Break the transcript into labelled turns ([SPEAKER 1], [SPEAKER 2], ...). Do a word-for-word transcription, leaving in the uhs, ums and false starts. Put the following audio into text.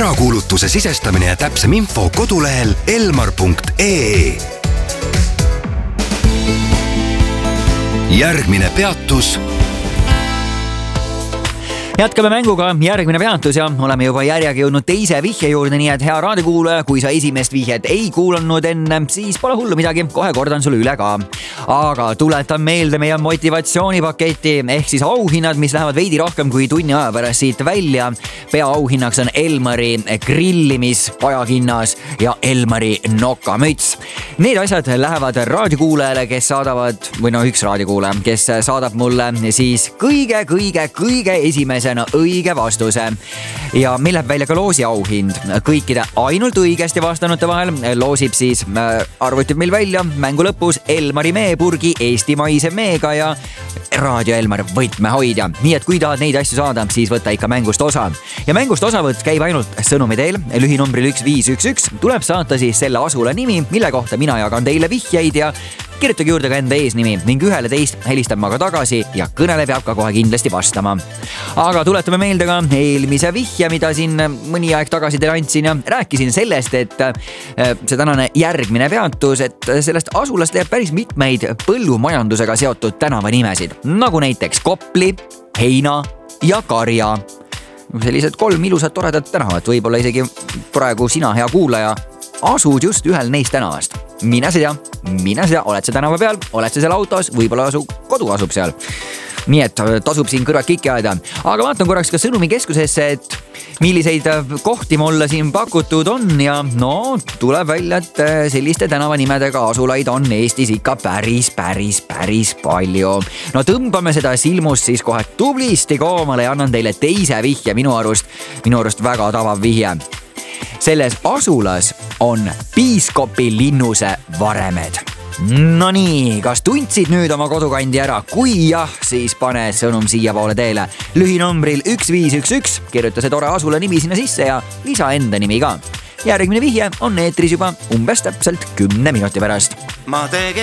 [SPEAKER 1] Ärakuulutuse sisestamine ja täpsem info kodulehel elmar punkt ee. Järgmine peatus.
[SPEAKER 2] Jätkame mänguga järgmine peatus ja oleme juba järjega jõudnud teise vihje juurde, nii et hea raadiokuulaja, kui sa esimest vihjet ei kuulanud enne, siis pole hullu midagi, kohe kordan sulle üle ka. Aga tuletan meelde meie motivatsioonipaketi ehk siis auhinnad, mis lähevad veidi rohkem kui tunni aja pärast siit välja. Peaauhinnaks on Elmari grillimis pajakinnas ja Elmari nokamüts. Need asjad lähevad raadiokuulajale, kes saadavad, või no üks raadiokuulaja, kes saadab mulle siis kõige, kõige, kõige esimese õige vastuse ja meil läheb välja ka loosi auhind. Kõikide ainult õigesti vastanute vahel loosib siis arvutib meil välja mängu lõpus Elmari meepurgi eestimaise meega ja Raadio Elmar võtmehoidja. Nii et kui tahad neid asju saada, siis võtta ikka mängust osa. Ja mängust osavõtt käib ainult sõnumi teel. Lühinumbril üks viis üks üks tuleb saata siis selle asula nimi, mille kohta mina jagan teile vihjeid ja kirjutage juurde ka enda eesnimi ning ühele teist helistan ma ka tagasi ja kõnele peab ka kohe kindlasti vastama. Aga tuletame meelde ka eelmise vihje, mida siin mõni aeg tagasi teile andsin ja rääkisin sellest, et see tänane järgmine peatus, et sellest asulast leiab päris mitmeid põllumajandusega seotud tänavanimesid, nagu näiteks Kopli, Heina ja Karja. Sellised kolm ilusat toredat tänavat, võib-olla isegi praegu sina, hea kuulaja, asud just ühel neist tänavast. Mine seda, mine seda, oled sa tänava peal, oled sa seal autos, võib-olla su kodu asub seal. Nii et tasub siin kõrvad kikki aeda. Aga vaatan korraks ka sõnumi keskusesse, et milliseid kohti mulle siin pakutud on ja no tuleb välja, et selliste tänavanimedega asulaid on Eestis ikka päris, päris, päris palju. No tõmbame seda silmust siis kohe tublisti koomale ja annan teile teise vihje, minu arust, minu arust väga tavav vihje. Selles asulas on piiskopi linnuse varemed. No nii, kas tundsid nüüd oma kodukandi ära? Kui jah, siis pane sõnum siia poole teele. Lühinumbril üks viis üks üks, kirjuta see tore asula nimi sinna sisse ja lisa enda nimi ka. Järgmine vihje on eetris juba umbes täpselt kümne minuti pärast.
[SPEAKER 3] Ma tegin